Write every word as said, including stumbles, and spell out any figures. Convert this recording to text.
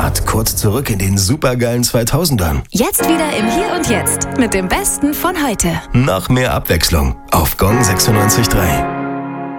Fahrt kurz zurück in den supergeilen zweitausendern. Jetzt wieder im Hier und Jetzt mit dem Besten von heute. Noch mehr Abwechslung auf Gong sechsundneunzig Komma drei.